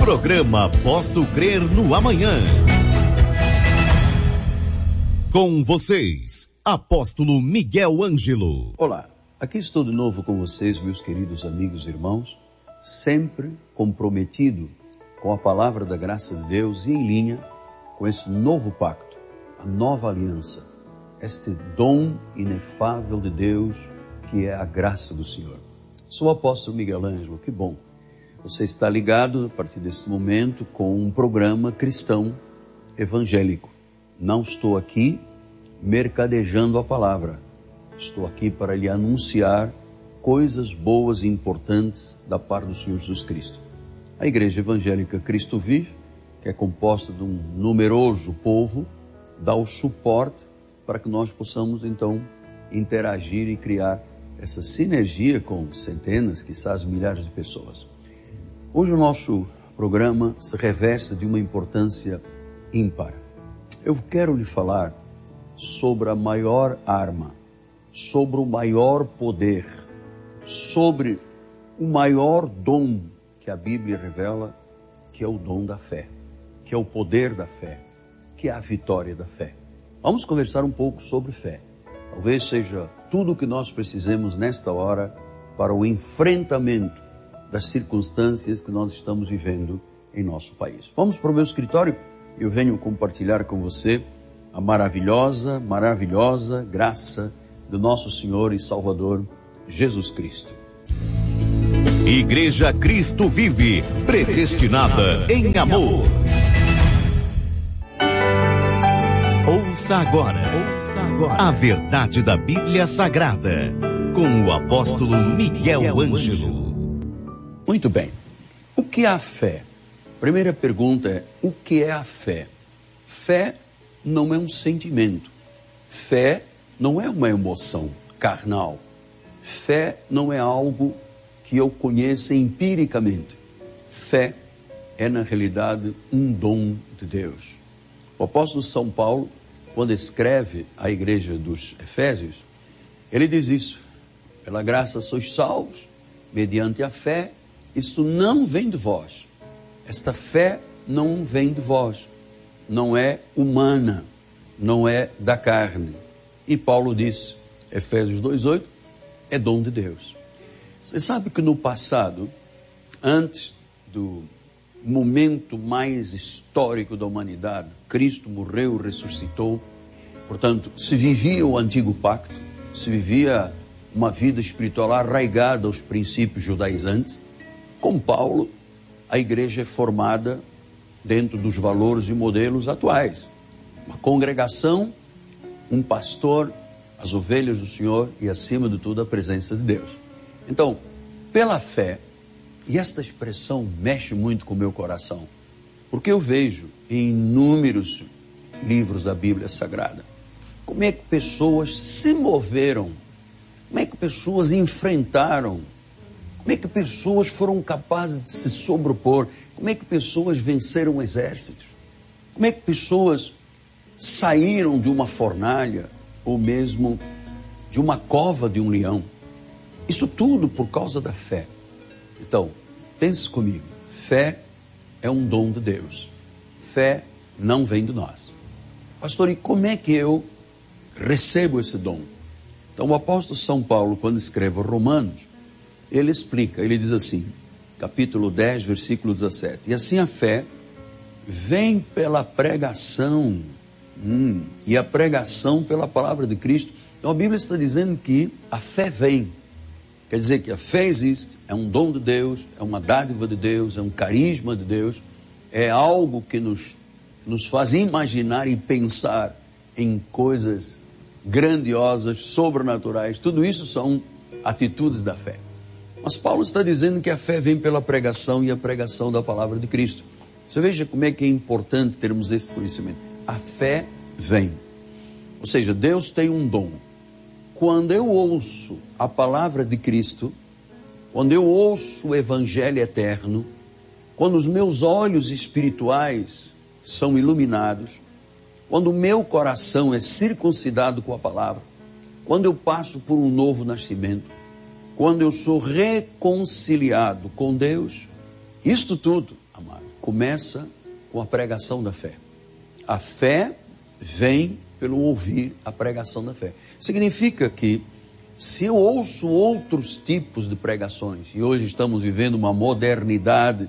Programa Posso Crer no Amanhã. Com vocês, Apóstolo Miguel Ângelo. Olá, aqui estou de novo com vocês, meus queridos amigos e irmãos, sempre comprometido com a palavra da graça de Deus e em linha com esse novo pacto, a nova aliança, este dom inefável de Deus que é a graça do Senhor. Sou o apóstolo Miguel Ângelo, que bom. Você está ligado, a partir desse momento, com um programa cristão evangélico. Não estou aqui mercadejando a palavra. Estou aqui para lhe anunciar coisas boas e importantes da parte do Senhor Jesus Cristo. A Igreja Evangélica Cristo Vive, que é composta de um numeroso povo, dá o suporte para que nós possamos, então, interagir e criar essa sinergia com centenas, quizás milhares de pessoas. Hoje o nosso programa se reveste de uma importância ímpar. Eu quero lhe falar sobre a maior arma, sobre o maior poder, sobre o maior dom que a Bíblia revela, que é o dom da fé, que é o poder da fé, que é a vitória da fé. Vamos conversar um pouco sobre fé. Talvez seja tudo o que nós precisamos nesta hora para o enfrentamento das circunstâncias que nós estamos vivendo em nosso país. Vamos para o meu escritório. Eu venho compartilhar com você a maravilhosa graça do nosso Senhor e Salvador Jesus Cristo. Igreja Cristo Vive, predestinada em amor. Ouça agora a verdade da Bíblia Sagrada, com o apóstolo Miguel Ângelo. Muito bem. O que é a fé? Primeira pergunta é, o que é a fé? Fé não é um sentimento. Fé não é uma emoção carnal. Fé não é algo que eu conheça empiricamente. Fé é, na realidade, um dom de Deus. O apóstolo São Paulo, quando escreve à igreja dos Efésios, ele diz isso: pela graça sois salvos, mediante a fé. Isto não vem de vós. Esta fé não vem de vós. Não é humana, não é da carne. E Paulo diz, Efésios 2:8, é dom de Deus. Você sabe que no passado, antes do momento mais histórico da humanidade, Cristo morreu, ressuscitou, portanto, se vivia o antigo pacto, se vivia uma vida espiritual arraigada aos princípios judaizantes. Com Paulo, a igreja é formada dentro dos valores e modelos atuais. Uma congregação, um pastor, as ovelhas do Senhor e, acima de tudo, a presença de Deus. Então, pela fé, e esta expressão mexe muito com o meu coração, porque eu vejo em inúmeros livros da Bíblia Sagrada como é que pessoas se moveram, como é que pessoas enfrentaram, como é que pessoas foram capazes de se sobrepor, como é que pessoas venceram exércitos, como é que pessoas saíram de uma fornalha ou mesmo de uma cova de um leão. Isso tudo por causa da fé. Então, pense comigo, fé é um dom de Deus. Fé não vem de nós. Pastor, e como é que eu recebo esse dom? Então, o apóstolo São Paulo, quando escreve Romanos, ele explica, ele diz assim, capítulo 10, versículo 17, e assim a fé vem pela pregação, e a pregação pela palavra de Cristo. Então a Bíblia está dizendo que a fé vem, quer dizer que a fé existe, é um dom de Deus, é uma dádiva de Deus, é um carisma de Deus, é algo que nos faz imaginar e pensar em coisas grandiosas, sobrenaturais. Tudo isso são atitudes da fé. Mas Paulo está dizendo que a fé vem pela pregação e a pregação da palavra de Cristo. Você veja como é que é importante termos esse conhecimento. A fé vem. Ou seja, Deus tem um dom. Quando eu ouço a palavra de Cristo, quando eu ouço o Evangelho eterno, quando os meus olhos espirituais são iluminados, quando o meu coração é circuncidado com a palavra, quando eu passo por um novo nascimento, quando eu sou reconciliado com Deus, isto tudo amado, começa com a pregação da fé. A fé vem pelo ouvir a pregação da fé. Significa que se eu ouço outros tipos de pregações, e hoje estamos vivendo uma modernidade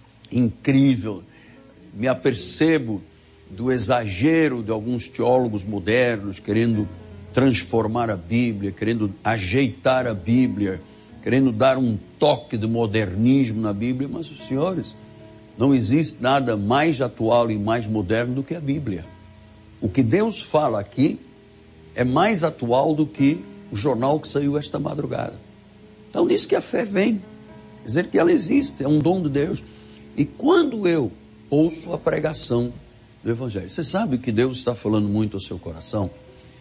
incrível, me apercebo do exagero de alguns teólogos modernos querendo transformar a Bíblia, querendo ajeitar a Bíblia, querendo dar um toque de modernismo na Bíblia, mas, senhores, não existe nada mais atual e mais moderno do que a Bíblia. O que Deus fala aqui é mais atual do que o jornal que saiu esta madrugada. Então diz que a fé vem, dizer que ela existe, é um dom de Deus. E quando eu ouço a pregação do Evangelho, você sabe que Deus está falando muito ao seu coração,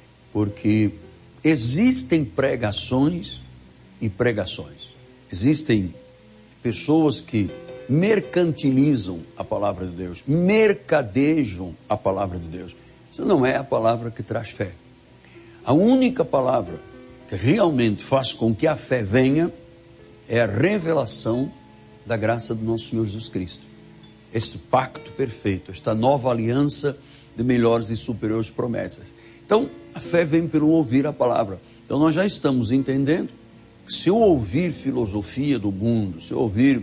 porque existem pregações e pregações. Existem pessoas que mercantilizam a palavra de Deus, mercadejam a palavra de Deus. Isso não é a palavra que traz fé. A única palavra que realmente faz com que a fé venha é a revelação da graça do nosso Senhor Jesus Cristo. Este pacto perfeito, esta nova aliança de melhores e superiores promessas. Então, a fé vem pelo ouvir a palavra. Então, nós já estamos entendendo que se eu ouvir filosofia do mundo, se eu ouvir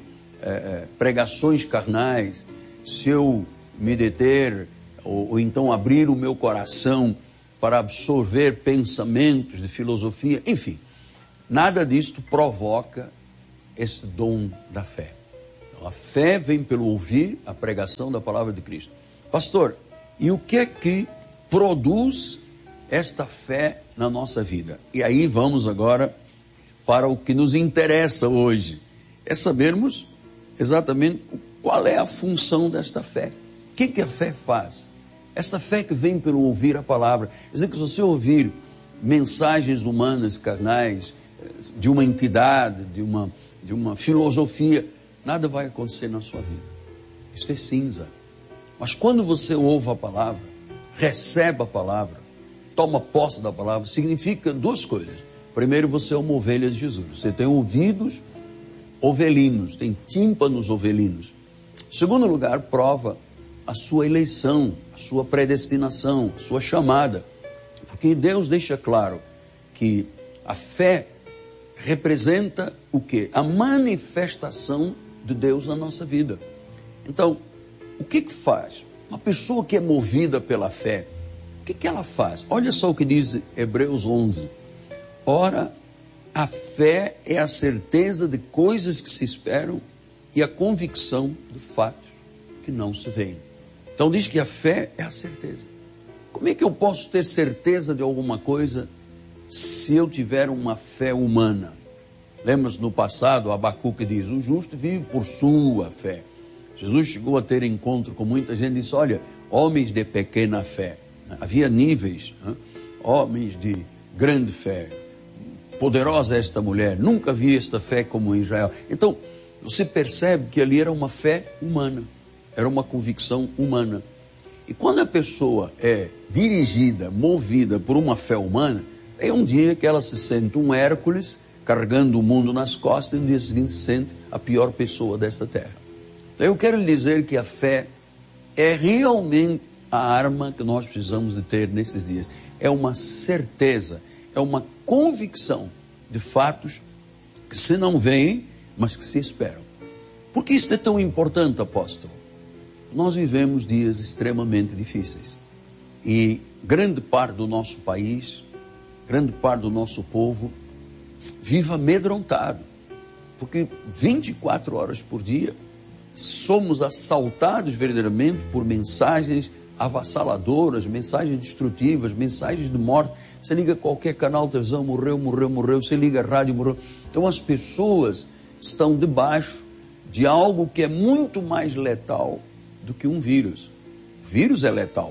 pregações carnais, se eu me deter ou então abrir o meu coração para absorver pensamentos de filosofia, enfim, nada disto provoca esse dom da fé. Então, a fé vem pelo ouvir a pregação da palavra de Cristo. Pastor, e o que é que produz esta fé na nossa vida? E aí vamos agora para o que nos interessa hoje, é sabermos exatamente qual é a função desta fé. O que a fé faz? Esta fé que vem pelo ouvir a palavra. Quer dizer que se você ouvir mensagens humanas, carnais, de uma entidade, de uma filosofia, nada vai acontecer na sua vida. Isso é cinza. Mas quando você ouve a palavra, recebe a palavra, toma posse da palavra, significa duas coisas. Primeiro, você é uma ovelha de Jesus. Você tem ouvidos ovelinos, tem tímpanos ovelinos. Em segundo lugar, prova a sua eleição, a sua predestinação, a sua chamada. Porque Deus deixa claro que a fé representa o quê? A manifestação de Deus na nossa vida. Então, o que faz? Uma pessoa que é movida pela fé, o que ela faz? Olha só o que diz Hebreus 11. Ora, a fé é a certeza de coisas que se esperam e a convicção de fatos que não se veem. Então diz que a fé é a certeza. Como é que eu posso ter certeza de alguma coisa se eu tiver uma fé humana? Lembra-se no passado, Abacuque diz, o justo vive por sua fé. Jesus chegou a ter encontro com muita gente e disse, olha, homens de pequena fé. Havia níveis, homens de grande fé. Poderosa esta mulher, nunca vi esta fé como em Israel. Então, você percebe que ali era uma fé humana, era uma convicção humana. E quando a pessoa é dirigida, movida por uma fé humana, é um dia que ela se sente um Hércules carregando o mundo nas costas e no dia seguinte se sente a pior pessoa desta terra. Então, eu quero lhe dizer que a fé é realmente a arma que nós precisamos de ter nesses dias. É uma certeza, é uma convicção de fatos que se não veem, mas que se esperam. Por que isso é tão importante, apóstolo? Nós vivemos dias extremamente difíceis. E grande parte do nosso país, grande parte do nosso povo, vive amedrontado. Porque 24 horas por dia, somos assaltados verdadeiramente por mensagens avassaladoras, mensagens destrutivas, mensagens de morte. Você liga qualquer canal de televisão, morreu. Você liga a rádio, morreu. Então as pessoas estão debaixo de algo que é muito mais letal do que um vírus. O vírus é letal,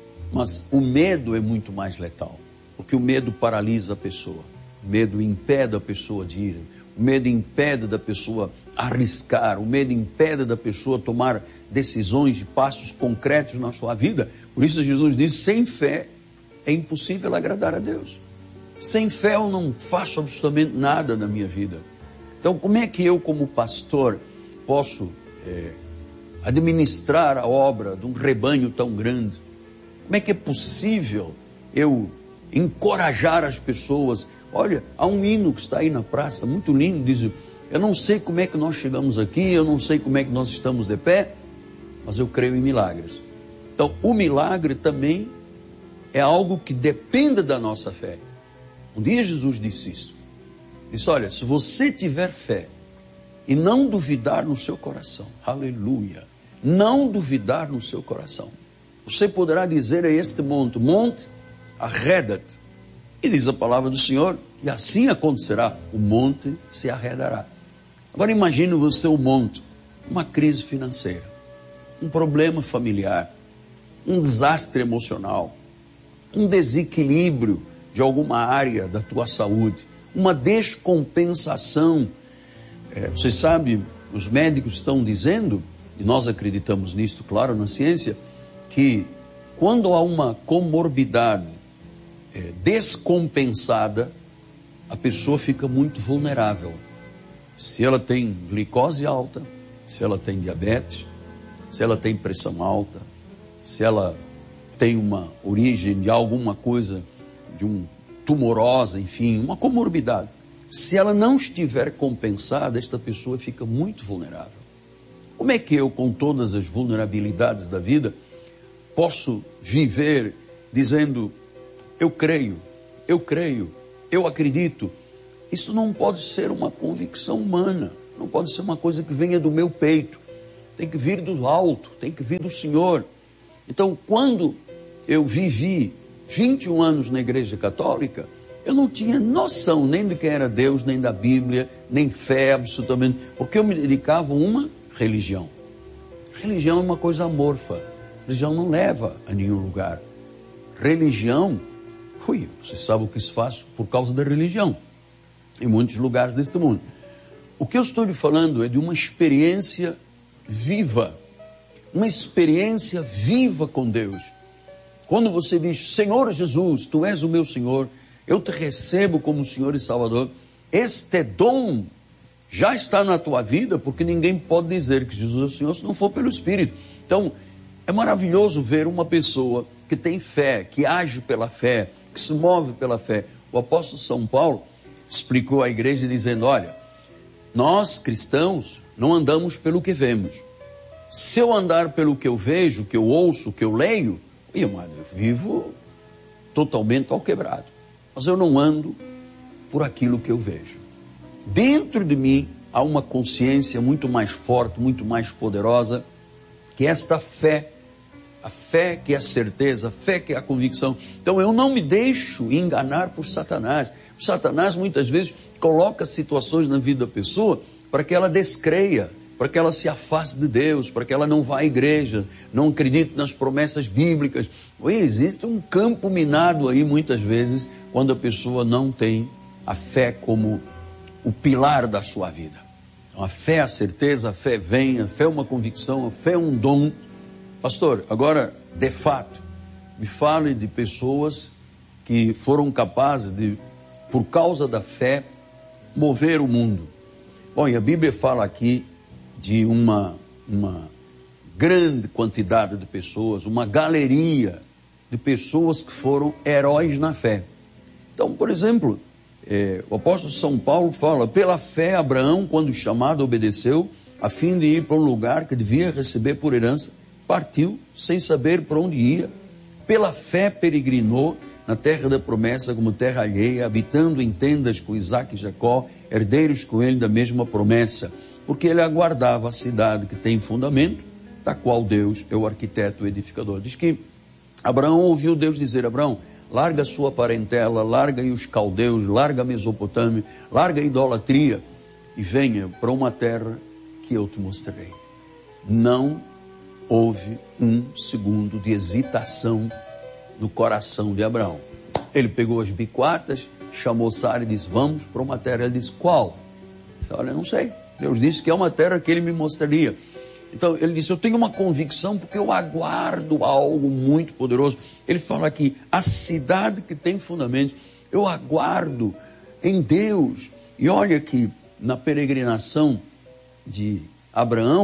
mas o medo é muito mais letal. Porque o medo paralisa a pessoa. O medo impede a pessoa de ir. O medo impede da pessoa arriscar. O medo impede da pessoa tomar decisões e passos concretos na sua vida. Por isso Jesus diz, sem fé é impossível agradar a Deus. Sem fé eu não faço absolutamente nada na minha vida. Então como é que eu como pastor posso administrar a obra de um rebanho tão grande? Como é que é possível eu encorajar as pessoas? Olha, há um hino que está aí na praça, muito lindo, diz: eu não sei como é que nós chegamos aqui, eu não sei como é que nós estamos de pé, mas eu creio em milagres. Então, o milagre também é algo que depende da nossa fé. Um dia Jesus disse isso. Disse: olha, se você tiver fé e não duvidar no seu coração, aleluia, não duvidar no seu coração, você poderá dizer a este monte: monte, arreda-te. E diz a palavra do Senhor, e assim acontecerá, o monte se arredará. Agora imagine você o monte, uma crise financeira, um problema familiar, um desastre emocional, um desequilíbrio de alguma área da tua saúde, uma descompensação. Você sabe, os médicos estão dizendo, e nós acreditamos nisto, claro, na ciência, que quando há uma comorbidade descompensada, a pessoa fica muito vulnerável. Se ela tem glicose alta, se ela tem diabetes, se ela tem pressão alta, se ela tem uma origem de alguma coisa, de um tumorosa, enfim, uma comorbidade. Se ela não estiver compensada, esta pessoa fica muito vulnerável. Como é que eu, com todas as vulnerabilidades da vida, posso viver dizendo: eu creio, eu acredito? Isso não pode ser uma convicção humana, não pode ser uma coisa que venha do meu peito, tem que vir do alto, tem que vir do Senhor. Então, quando eu vivi 21 anos na Igreja Católica, eu não tinha noção nem de quem era Deus, nem da Bíblia, nem fé absolutamente, porque eu me dedicava a uma religião. Religião é uma coisa amorfa, religião não leva a nenhum lugar. Religião, você sabe o que se faz por causa da religião, em muitos lugares deste mundo. O que eu estou lhe falando é de uma experiência viva, uma experiência viva com Deus. Quando você diz: Senhor Jesus, Tu és o meu Senhor, eu Te recebo como Senhor e Salvador, este dom já está na tua vida, porque ninguém pode dizer que Jesus é o Senhor se não for pelo Espírito. Então, é maravilhoso ver uma pessoa que tem fé, que age pela fé, que se move pela fé. O apóstolo São Paulo explicou à igreja dizendo: olha, nós cristãos não andamos pelo que vemos. Se eu andar pelo que eu vejo, que eu ouço, que eu leio, eu vivo totalmente ao quebrado. Mas eu não ando por aquilo que eu vejo. Dentro de mim há uma consciência muito mais forte, muito mais poderosa, que é esta fé. A fé que é a certeza, a fé que é a convicção. Então eu não me deixo enganar por Satanás. O Satanás muitas vezes coloca situações na vida da pessoa para que ela descreia, para que ela se afaste de Deus, para que ela não vá à igreja, não acredite nas promessas bíblicas. Existe um campo minado aí muitas vezes, quando a pessoa não tem a fé como o pilar da sua vida. Então, a fé é a certeza, a fé vem, a fé é uma convicção, a fé é um dom. Pastor, agora, de fato, me fale de pessoas que foram capazes de, por causa da fé, mover o mundo. Bom, e a Bíblia fala aqui de uma grande quantidade de pessoas, uma galeria de pessoas que foram heróis na fé. Então, por exemplo, o apóstolo São Paulo fala: pela fé, Abraão, quando chamado, obedeceu, a fim de ir para um lugar que devia receber por herança, partiu sem saber para onde ia. Pela fé peregrinou na terra da promessa como terra alheia, habitando em tendas com Isaque e Jacó, herdeiros com ele da mesma promessa, porque ele aguardava a cidade que tem fundamento, da qual Deus é o arquiteto e o edificador. Diz que Abraão ouviu Deus dizer: Abraão, larga a sua parentela, larga aí os caldeus, larga a Mesopotâmia, larga a idolatria e venha para uma terra que eu te mostrarei. Não houve um segundo de hesitação no coração de Abraão. Ele pegou as biquatas, chamou Sara e disse: vamos para uma terra. Ele disse: qual? Ele disse: olha, não sei. Deus disse que é uma terra que ele me mostraria. Então ele disse: eu tenho uma convicção porque eu aguardo algo muito poderoso. Ele fala aqui: a cidade que tem fundamento, eu aguardo em Deus. E olha que na peregrinação de Abraão,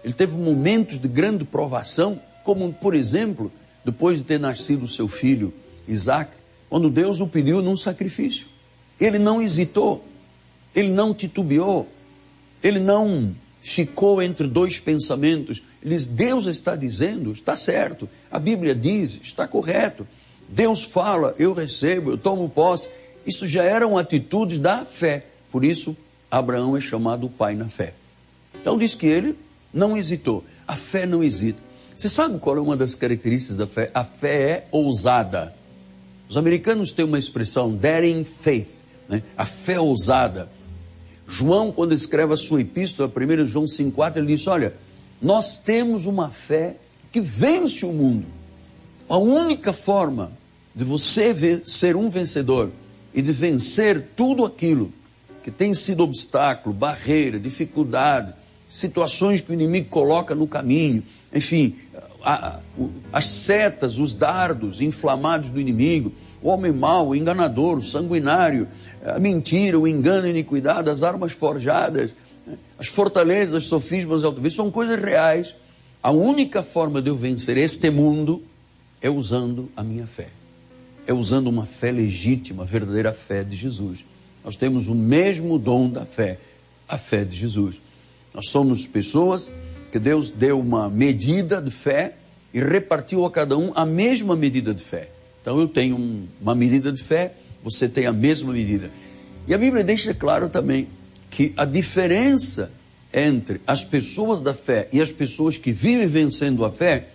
ele teve momentos de grande provação, como, por exemplo, depois de ter nascido o seu filho Isaac, quando Deus o pediu num sacrifício. Ele não hesitou, ele não titubeou, ele não ficou entre dois pensamentos. Ele diz: Deus está dizendo, está certo, a Bíblia diz, está correto. Deus fala, eu recebo, eu tomo posse. Isso já eram atitudes da fé. Por isso, Abraão é chamado pai na fé. Então diz que ele não hesitou. A fé não hesita. Você sabe qual é uma das características da fé? A fé é ousada. Os americanos têm uma expressão, daring faith, né? A fé é ousada. João, quando escreve a sua epístola, 1 João 5,4, ele diz: olha, nós temos uma fé que vence o mundo. A única forma de você ser um vencedor e de vencer tudo aquilo que tem sido obstáculo, barreira, dificuldade, situações que o inimigo coloca no caminho, enfim, as setas, os dardos inflamados do inimigo, o homem mau, o enganador, o sanguinário, a mentira, o engano, a iniquidade, as armas forjadas, as fortalezas, os sofismas, são coisas reais. A única forma de eu vencer este mundo é usando a minha fé. É usando uma fé legítima, a verdadeira fé de Jesus. Nós temos o mesmo dom da fé, a fé de Jesus. Nós somos pessoas que Deus deu uma medida de fé e repartiu a cada um a mesma medida de fé. Então eu tenho uma medida de fé, você tem a mesma medida. E a Bíblia deixa claro também que a diferença entre as pessoas da fé e as pessoas que vivem vencendo a fé